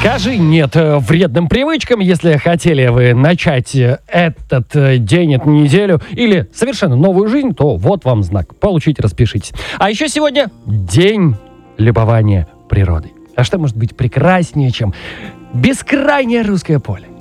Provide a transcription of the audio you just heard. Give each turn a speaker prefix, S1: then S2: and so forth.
S1: Скажи нет вредным привычкам, если хотели вы начать этот день, эту неделю или совершенно новую жизнь, то вот вам знак. Получите, распишитесь. А еще сегодня день любования природой. А что может быть прекраснее, чем бескрайнее русское поле?